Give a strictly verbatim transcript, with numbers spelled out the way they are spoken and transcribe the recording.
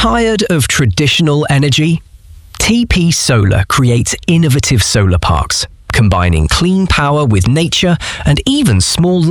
Tired of traditional energy? T P Solar creates innovative solar parks, combining clean power with nature and even small